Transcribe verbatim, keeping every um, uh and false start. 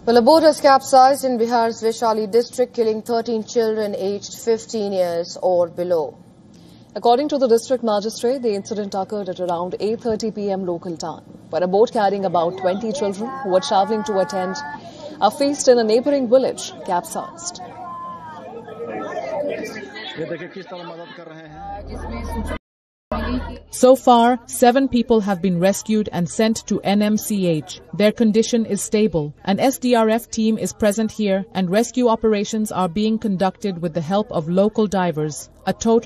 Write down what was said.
Well, a boat has capsized in Bihar's Vaishali district, killing thirteen children aged fifteen years or below. According to the district magistrate, the incident occurred at around eight thirty p m local time, where a boat carrying about twenty children who were travelling to attend a feast in a neighbouring village capsized. So far, seven people have been rescued and sent to N M C H. Their condition is stable. An S D R F team is present here and rescue operations are being conducted with the help of local divers. A total